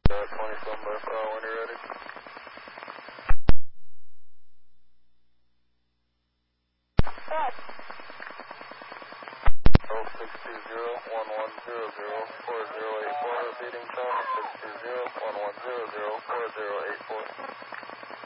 27 by 4 when you're ready. 0620-1100-4084, repeating tone, 620-1100-4084.